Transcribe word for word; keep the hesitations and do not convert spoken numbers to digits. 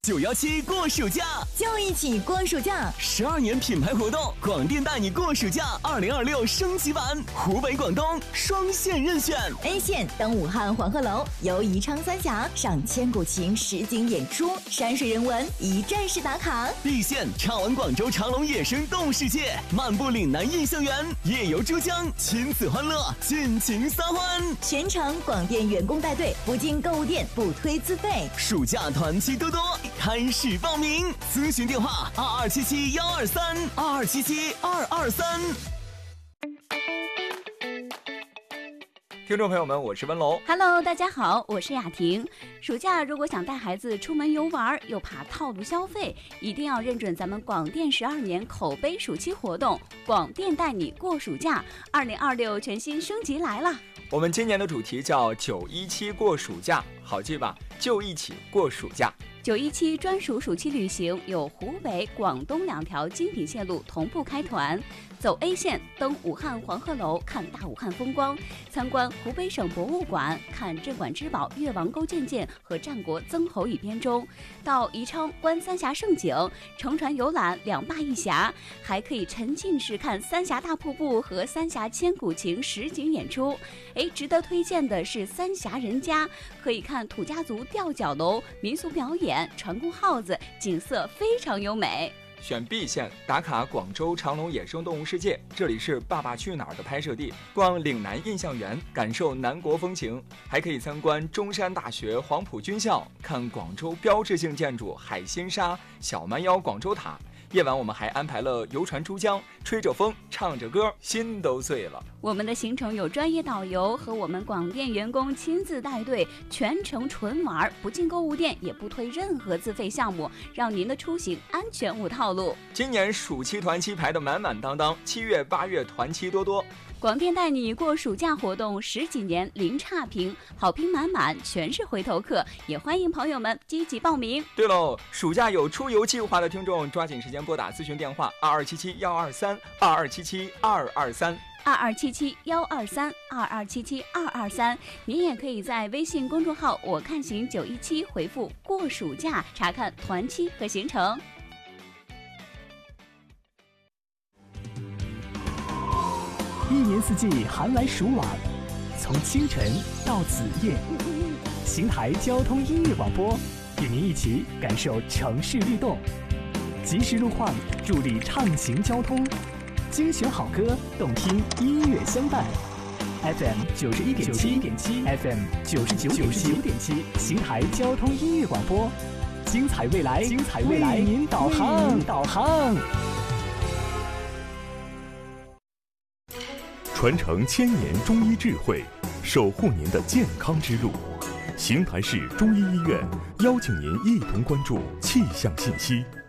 九幺七过暑假， 就一起过暑假。 十二年品牌活动，广电带你过暑假二零二六升级版，湖北、广东双线任选。 A 线登武汉黄鹤楼，游宜昌三峡，赏千古情实景演出，山水人文一站式打卡。 B 线畅玩广州长隆野生动物世界，漫步岭南印象园，夜游珠江，亲子欢乐，尽情撒欢。 全程广电员工带队，不进购物店，不推自费。 暑假团期多多，开始报名，咨询电话二二七七幺二三二二七七二二三。 听众朋友们，我是温龙。 Hello， 大家好，我是雅婷。暑假如果想带孩子出门游玩，又怕套路消费，一定要认准咱们广电十二年口碑暑期活动，广电带你过暑假，二零二六全新升级来了。 我们今年的主题叫九一七过暑假，好记吧？就一起过暑假。 九一七专属暑期旅行有湖北、广东两条精品线路同步开团，走 A 线登武汉黄鹤楼看大武汉风光，参观湖北省博物馆看镇馆之宝越王勾践剑和战国曾侯乙编钟，到宜昌观三峡胜景，乘船游览两坝一峡，还可以沉浸式看三峡大瀑布和三峡千古情实景演出。哎，值得推荐的是三峡人家，可以看土家族吊脚楼民俗表演，船工号子，景色非常优美。 选 B 线打卡广州长隆野生动物世界，这里是《爸爸去哪儿》的拍摄地，逛岭南印象园，感受南国风情，还可以参观中山大学黄埔军校，看广州标志性建筑海心沙、小蛮腰广州塔。夜晚我们还安排了游船珠江，吹着风，唱着歌，心都碎了。 我们的行程有专业导游和我们广电员工亲自带队，全程纯玩，不进购物店，也不推任何自费项目，让您的出行安全无套路。 今年暑期团期排得满满当当，七月八月团期多多。 广电带你过暑假活动十几年零差评，好评满满，全是回头客，也欢迎朋友们积极报名。 对喽，暑假有出游计划的听众，抓紧时间拨打咨询电话二二七七幺二三二二七七二二三二二七七幺二三二二七七二二三。您也可以在微信公众号我看行九一七回复过暑假，查看团期和行程。 一年四季寒来暑往，从清晨到子夜，邢台交通音乐广播与您一起感受城市律动，及时路况助力畅行交通，精选好歌，动听音乐相伴。F M 九十一点七 ，F M 九十九点七，邢台交通音乐广播，精彩未来，精彩未来，为您导航，导航。 传承千年中医智慧，守护您的健康之路。邢台市中医医院邀请您一同关注气象信息。